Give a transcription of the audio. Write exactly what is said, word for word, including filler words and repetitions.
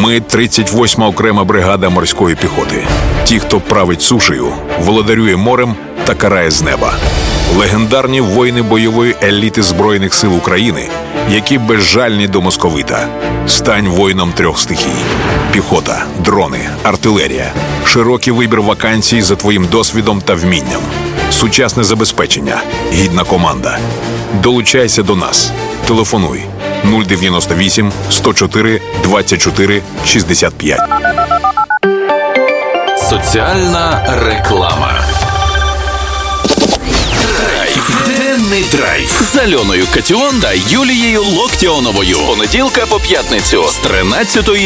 Ми тридцять восьма окрема бригада морської піхоти. Ті, хто править сушею, володарює морем та карає з неба. Легендарні воїни бойової еліти Збройних сил України, які безжальні до московита. Стань воїном трьох стихій. Піхота, дрони, артилерія. Широкий вибір вакансій за твоїм досвідом та вмінням. Сучасне забезпечення, гідна команда. Долучайся до нас. Телефонуй нуль дев'яносто вісім сто чотири двадцять чотири шістдесят п'ять. Соціальна реклама. Денний драйв з Альоною Катіон та Юлією Локтіоновою. З понеділка по п'ятницю з тринадцятої